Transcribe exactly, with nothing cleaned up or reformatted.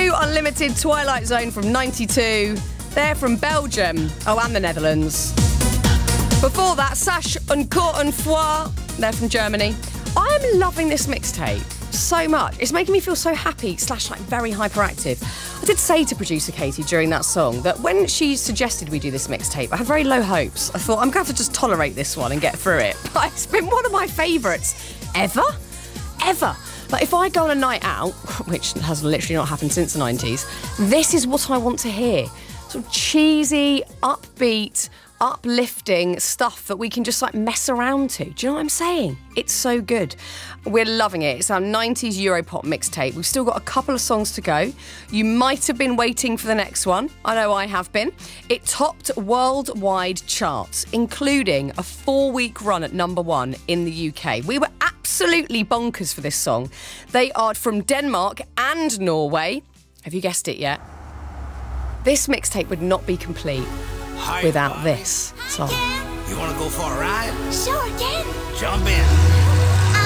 Two Unlimited, Twilight Zone from ninety-two. They're from Belgium. Oh, and the Netherlands. Before that, Sash Encore une fois. They're from Germany. I am loving this mixtape so much. It's making me feel so happy slash like very hyperactive. I did say to producer Katie during that song that when she suggested we do this mixtape, I had very low hopes. I thought I'm going to have to just tolerate this one and get through it. But it's been one of my favourites ever, ever. Like if I go on a night out, which has literally not happened since the nineties, this is what I want to hear. Sort of cheesy, upbeat, uplifting stuff that we can just like mess around to. Do you know what I'm saying? It's so good. We're loving it. It's our nineties Europop mixtape. We've still got a couple of songs to go. You might have been waiting for the next one. I know I have been. It topped worldwide charts, including a four-week run at number one in the U K. We were absolutely bonkers for this song. They are from Denmark and Norway. Have you guessed it yet? This mixtape would not be complete without this song. You want to go for a ride? Sure, again. Jump in.